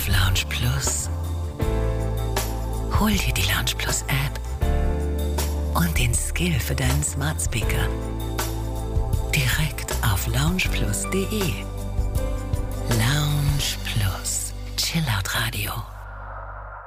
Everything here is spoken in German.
auf Lounge Plus? Hol dir die Lounge Plus App und den Skill für deinen Smart Speaker direkt auf loungeplus.de. Lounge Plus, Chillout Radio.